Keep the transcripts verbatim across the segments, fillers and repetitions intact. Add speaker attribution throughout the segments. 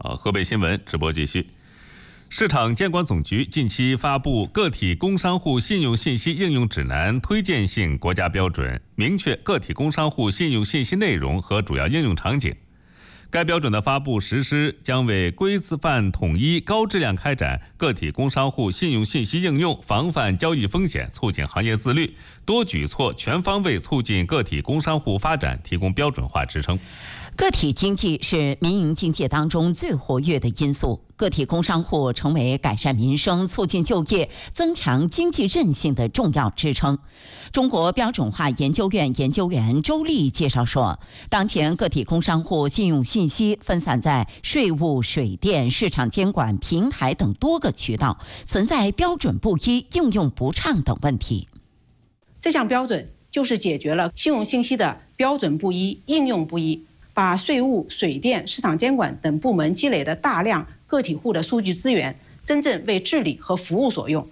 Speaker 1: 啊，河北新闻直播继续。市场监管总局近期发布《个体工商户信用信息应用指南》推荐性国家标准，明确个体工商户信用信息内容和主要应用场景。该标准的发布实施，将为规范统一、高质量开展个体工商户信用信息应用，防范交易风险，促进行业自律，多举措全方位促进个体工商户发展提供标准化支撑。
Speaker 2: 个体经济是民营经济当中最活跃的因素，个体工商户成为改善民生、促进就业、增强经济韧性的重要支撑。中国标准化研究院研究员周丽介绍说，当前个体工商户信用信息分散在税务、水电、市场监管、平台等多个渠道，存在标准不一、应用不畅等问题。
Speaker 3: 这项标准就是解决了信用信息的标准不一、应用不一，把税务、水电、市场监管等部门积累的大量个体户的数据资源，真正为治理和服务所用。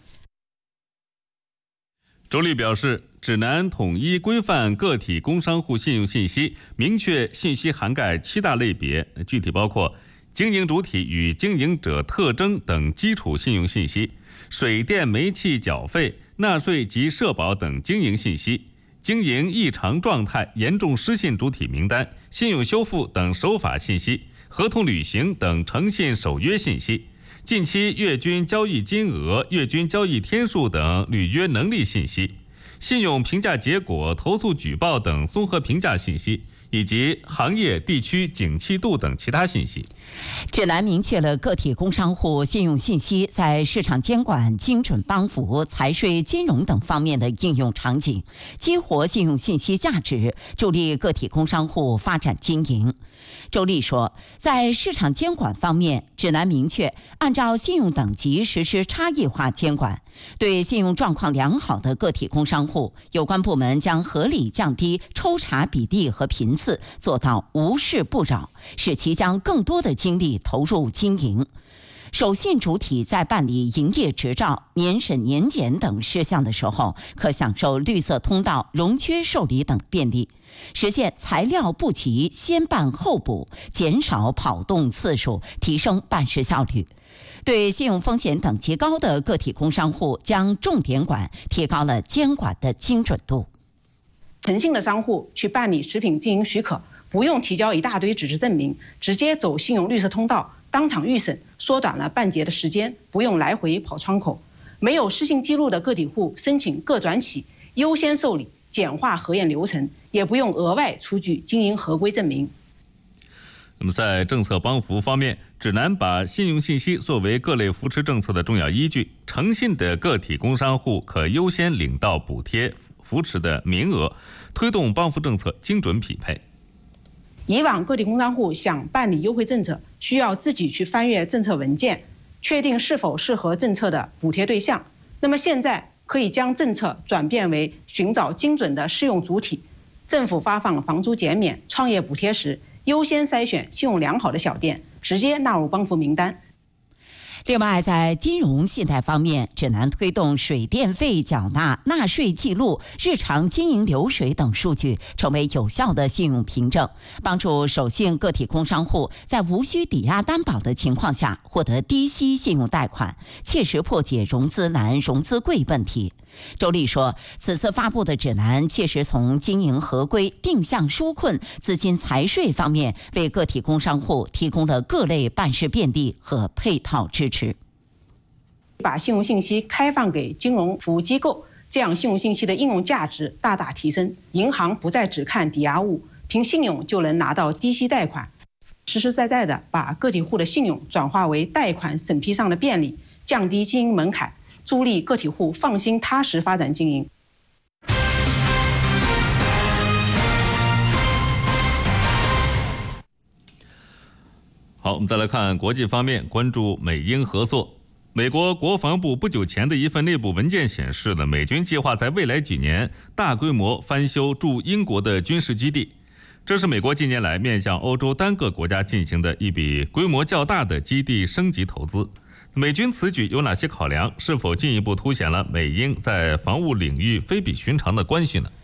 Speaker 1: 周丽表示，指南统一规范个体工商户信用信息，明确信息涵盖七大类别，具体包括经营主体与经营者特征等基础信用信息，水电煤气缴费、纳税及社保等经营信息，经营异常状态、严重失信主体名单、信用修复等守法信息，合同履行等诚信守约信息，近期月均交易金额、月均交易天数等履约能力信息，信用评价结果、投诉举报等综合评价信息，以及行业、地区景气度等其他信息。
Speaker 2: 指南明确了个体工商户信用信息在市场监管、精准帮扶、财税、金融等方面的应用场景，激活信用信息价值，助力个体工商户发展经营。周丽说，在市场监管方面，指南明确按照信用等级实施差异化监管，对信用状况良好的个体工商户，有关部门将合理降低抽查比例和频次，做到无事不扰，使其将更多的精力投入经营。守信主体在办理营业执照、年审年检等事项的时候，可享受绿色通道、融缺受理等便利，实现材料不齐先办后补，减少跑动次数，提升办事效率。对信用风险等级高的个体工商户将重点管，提高了监管的精准度。
Speaker 3: 诚信的商户去办理食品经营许可，不用提交一大堆纸质证明，直接走信用绿色通道，当场预审，缩短了办结的时间，不用来回跑窗口。没有失信记录的个体户申请个转起，优先受理，简化核验流程，也不用额外出具经营合规证明。
Speaker 1: 那么在政策帮扶方面，指南把信用信息作为各类扶持政策的重要依据，诚信的个体工商户可优先领到补贴扶持的名额，推动帮扶政策精准匹配。
Speaker 3: 以往个体工商户想办理优惠政策，需要自己去翻阅政策文件，确定是否适合政策的补贴对象。那么现在可以将政策转变为寻找精准的适用主体，政府发放房租减免、创业补贴时，优先筛选信用良好的小店，直接纳入帮扶名单。
Speaker 2: 另外，在金融信贷方面，指南推动水电费缴纳、纳税记录、日常经营流水等数据成为有效的信用凭证，帮助守信个体工商户在无需抵押担保的情况下获得低息信用贷款，切实破解融资难、融资贵问题。周丽说，此次发布的指南切实从经营合规、定向纾困、资金财税方面为个体工商户提供了各类办事便利和配套支持。
Speaker 3: 把信用信息开放给金融服务机构，这样信用信息的应用价值大大提升，银行不再只看抵押物，凭信用就能拿到低息贷款，实实在在的把个体户的信用转化为贷款审批上的便利，降低经营门槛，助力个体户放心踏实发展经营。
Speaker 1: 好，我们再来看国际方面，关注美英合作。美国国防部不久前的一份内部文件显示呢，美军计划在未来几年大规模翻修驻英国的军事基地。这是美国近年来面向欧洲单个国家进行的一笔规模较大的基地升级投资。美军此举有哪些考量？是否进一步凸显了美英在防务领域非比寻常的关系呢？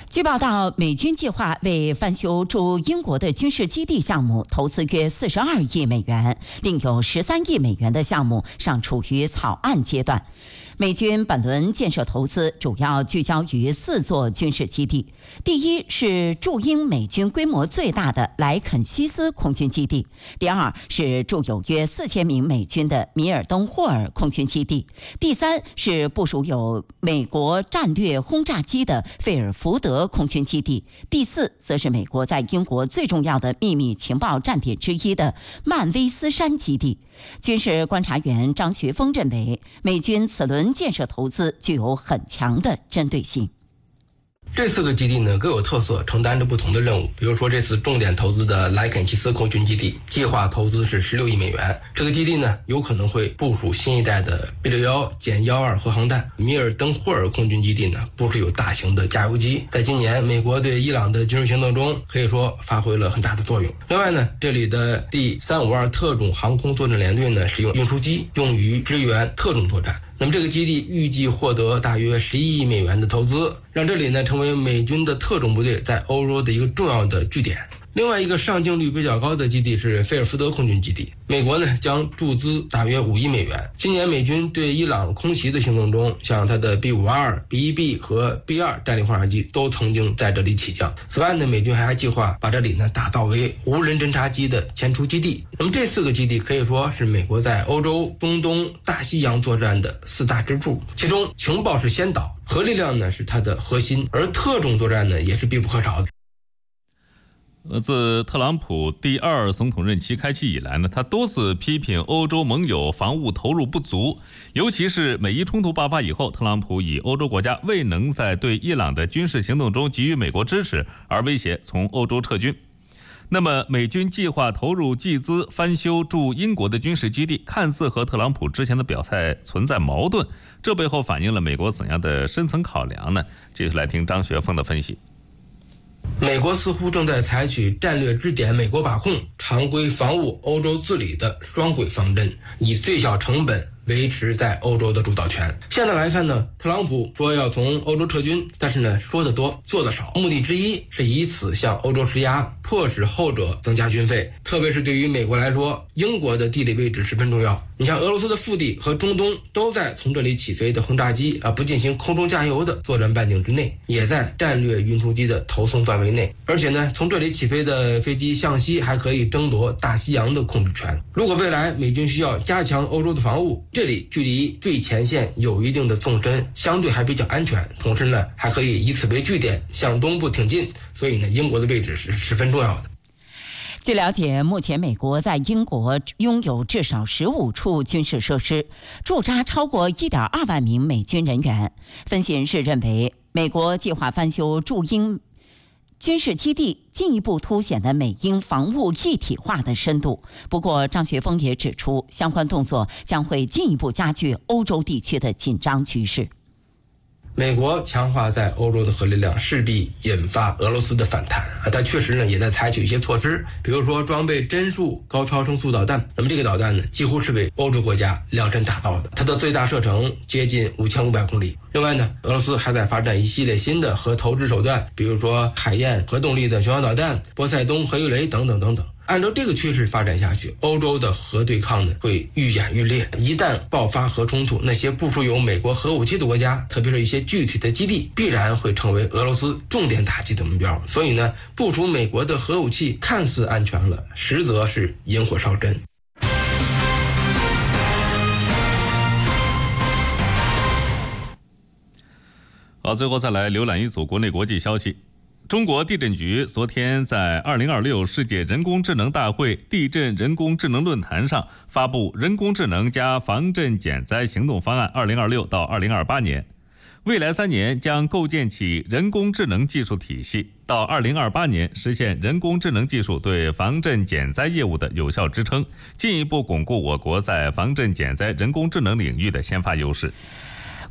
Speaker 2: 据报道，美军计划为翻修驻英国的军事基地项目投资约四十二亿美元，另有十三亿美元的项目尚处于草案阶段。美军本轮建设投资主要聚焦于四座军事基地，第一是驻英美军规模最大的莱肯西斯空军基地，第二是驻有约四千名美军的米尔登霍尔空军基地，第三是部署有美国战略轰炸机的费尔福德空军基地，第四则是美国在英国最重要的秘密情报站点之一的曼威斯山基地。军事观察员张学峰认为，美军此轮建设投资具有很强的针对性。
Speaker 4: 这四个基地呢各有特色，承担着不同的任务。比如说这次重点投资的莱肯西斯空军基地，计划投资是十六亿美元。这个基地呢有可能会部署新一代的 B 六一 减一二核航弹。米尔登霍尔空军基地呢部署有大型的加油机，在今年美国对伊朗的军事行动中可以说发挥了很大的作用。另外呢，这里的第三五二特种航空作战联队呢使用运输机用于支援特种作战。那么这个基地预计获得大约十一亿美元的投资，让这里呢成为美军的特种部队在欧洲的一个重要的据点。另外一个上镜率比较高的基地是菲尔福德空军基地，美国呢将注资大约五亿美元。今年美军对伊朗空袭的行动中，像它的 B 五十二、B 一 B 和 B 二 战略轰炸机都曾经在这里起降。此外呢，美军还计划把这里呢打造为无人侦察机的前出基地。那么这四个基地可以说是美国在欧洲、中东、大西洋作战的四大支柱，其中情报是先导，核力量呢是它的核心，而特种作战呢也是必不可少的。
Speaker 1: 呃，自特朗普第二总统任期开启以来呢，他多次批评欧洲盟友防务投入不足，尤其是美伊冲突爆发以后，特朗普以欧洲国家未能在对伊朗的军事行动中给予美国支持而威胁从欧洲撤军。那么，美军计划投入巨资翻修驻英国的军事基地，看似和特朗普之前的表态存在矛盾，这背后反映了美国怎样的深层考量呢？接下来听张学峰的分析。
Speaker 4: 美国似乎正在采取战略支点美国把控、常规防务欧洲治理的双轨方针，以最小成本维持在欧洲的主导权。现在来看呢，特朗普说要从欧洲撤军，但是呢说得多做得少，目的之一是以此向欧洲施压，迫使后者增加军费。特别是对于美国来说，英国的地理位置十分重要。你像俄罗斯的腹地和中东都在从这里起飞的轰炸机啊不进行空中加油的作战半径之内，也在战略运输机的投送范围内。而且呢，从这里起飞的飞机向西还可以争夺大西洋的控制权。如果未来美军需要加强欧洲的防务，这里距离最前线有一定的纵深，相对还比较安全，同时呢还可以以此为据点向东部挺进，所以呢英国的位置是十分重要的。
Speaker 2: 据了解，目前美国在英国拥有至少十五处军事设施，驻扎超过 一点二万名美军人员。分析人士认为，美国计划翻修驻英军事基地，进一步凸显了美英防务一体化的深度。不过，张学峰也指出，相关动作将会进一步加剧欧洲地区的紧张局势。
Speaker 4: 美国强化在欧洲的核力量，势必引发俄罗斯的反弹啊！它确实呢也在采取一些措施，比如说装备帧数高超声速导弹。那么这个导弹呢，几乎是为欧洲国家量身打造的，它的最大射程接近五千五百公里。另外呢，俄罗斯还在发展一系列新的核投掷手段，比如说海燕核动力的巡航导弹、波塞冬核鱼雷等等等等。按照这个趋势发展下去，欧洲的核对抗呢会愈演愈烈。一旦爆发核冲突，那些部署有美国核武器的国家，特别是一些具体的基地，必然会成为俄罗斯重点打击的目标。所以呢，部署美国的核武器看似安全了，实则是引火烧身。
Speaker 1: 好，最后再来浏览一组国内国际消息。中国地震局昨天在二零二六世界人工智能大会地震人工智能论坛上发布人工智能加防震减灾行动方案二零二六到二零二八年，未来三年将构建起人工智能技术体系，到二零二八年实现人工智能技术对防震减灾业务的有效支撑，进一步巩固我国在防震减灾人工智能领域的先发优势。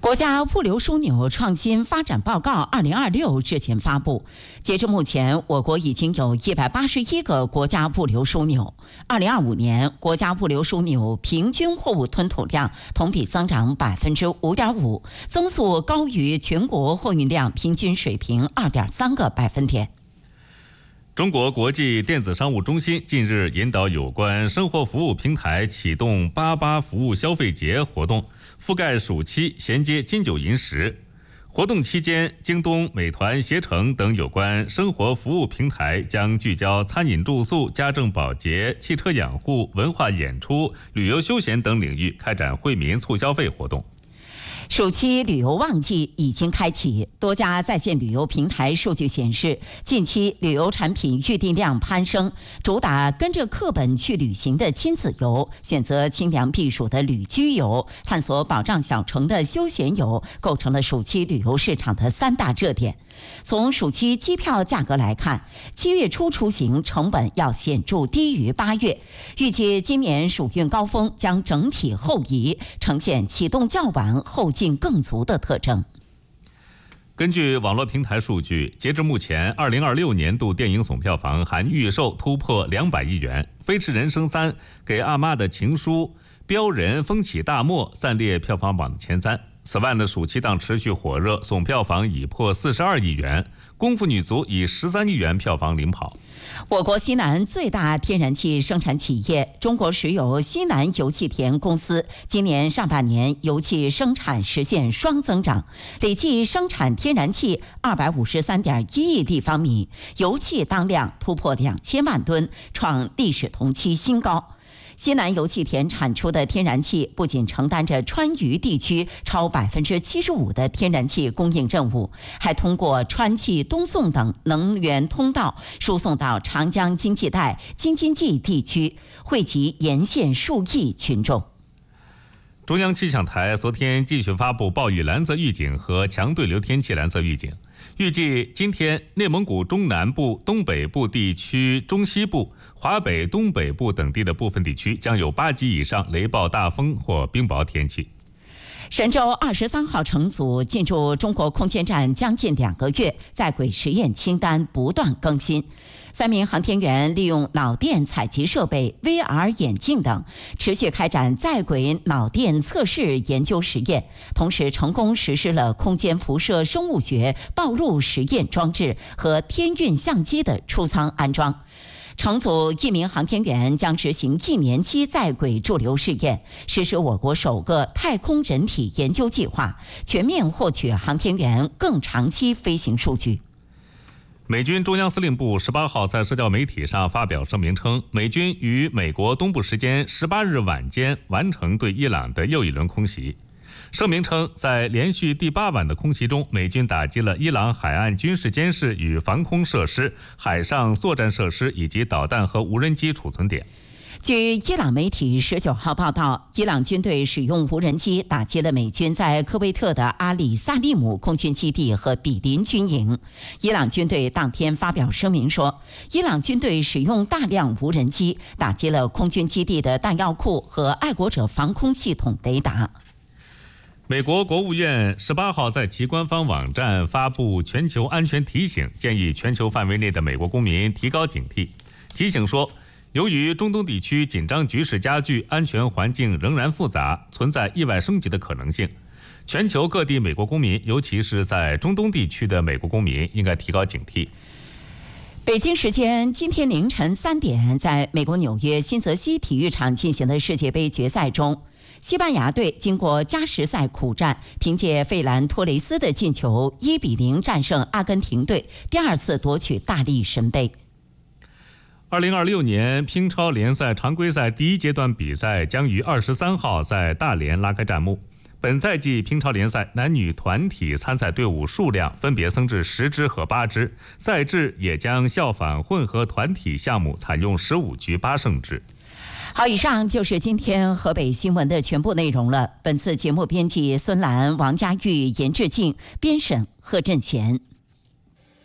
Speaker 2: 国家物流枢纽创新发展报告二零二六日前发布，截至目前，我国已经有一百八十一个国家物流枢纽。二零二五年，国家物流枢纽平均货物吞吐量同比增长百分之五点五，增速高于全国货运量平均水平二点三个百分点。
Speaker 1: 中国国际电子商务中心近日引导有关生活服务平台启动八八服务消费节活动，覆盖暑期，衔接金九银十。活动期间，京东、美团、携程等有关生活服务平台将聚焦餐饮住宿、家政保洁、汽车养护、文化演出、旅游休闲等领域开展惠民促消费活动。
Speaker 2: 暑期旅游旺季已经开启，多家在线旅游平台数据显示，近期旅游产品预订量攀升，主打跟着课本去旅行的亲子游，选择清凉避暑的旅居游，探索保障小城的休闲游，构成了暑期旅游市场的三大热点。从暑期机票价格来看，七月初出行成本要显著低于八月，预计今年暑运高峰将整体后移，呈现启动较晚、后劲更足的特征。
Speaker 1: 根据网络平台数据，截至目前，二零二六年度电影总票房含预售突破两百亿元，《飞驰人生三》、《给阿妈的情书》、《飙人》、《风起大漠》暂列票房榜的前三。此外呢，暑期档持续火热，总票房已破四十二亿元，《功夫女足》以十三亿元票房领跑。
Speaker 2: 我国西南最大天然气生产企业中国石油西南油气田公司今年上半年油气生产实现双增长，累计生产天然气二百五十三点一亿立方米，油气当量突破两千万吨，创历史同期新高。西南油气田产出的天然气不仅承担着川渝地区超百分之七十五的天然气供应任务，还通过川气东送等能源通道输送到长江经济带、京津冀地区，惠及沿线数亿群众。
Speaker 1: 中央气象台昨天继续发布暴雨蓝色预警和强对流天气蓝色预警，预计今天内蒙古中南部、东北部地区、中西部、华北、东北部等地的部分地区将有八级以上雷暴大风或冰雹天气。
Speaker 2: 神舟二十三号乘组进驻中国空间站将近两个月，在轨实验清单不断更新。三名航天员利用脑电采集设备、V R 眼镜等，持续开展在轨脑电测试研究实验，同时成功实施了空间辐射生物学暴露实验装置和天运相机的出舱安装。乘组一名航天员将执行一年期在轨驻留试验，实施我国首个太空人体研究计划，全面获取航天员更长期飞行数据。
Speaker 1: 美军中央司令部十八号在社交媒体上发表声明称，美军于美国东部时间十八日晚间完成对伊朗的又一轮空袭。声明称，在连续第八晚的空袭中，美军打击了伊朗海岸军事监视与防空设施、海上作战设施以及导弹和无人机储存点。
Speaker 2: 据伊朗媒体十九号报道，伊朗军队使用无人机打击了美军在科威特的阿里萨利姆空军基地和比邻军营。伊朗军队当天发表声明说，伊朗军队使用大量无人机打击了空军基地的弹药库和爱国者防空系统雷达。
Speaker 1: 美国国务院十八号在其官方网站发布全球安全提醒，建议全球范围内的美国公民提高警惕。提醒说，由于中东地区紧张局势加剧，安全环境仍然复杂，存在意外升级的可能性。全球各地美国公民，尤其是在中东地区的美国公民，应该提高警惕。
Speaker 2: 北京时间今天凌晨三点，在美国纽约新泽西体育场进行的世界杯决赛中，西班牙队经过加时赛苦战，凭借费兰托雷斯的进球一比零战胜阿根廷队，第二次夺取大力神杯。
Speaker 1: 二零二六年乒超联赛常规赛第一阶段比赛将于二十三号在大连拉开战幕。本赛季乒超联赛男女团体参赛队伍数量分别增至十支和八支，赛制也将效仿混合团体项目，采用十五局八胜制。
Speaker 2: 好，以上就是今天河北新闻的全部内容了。本次节目编辑孙兰、王佳玉、严志静，编审贺振贤。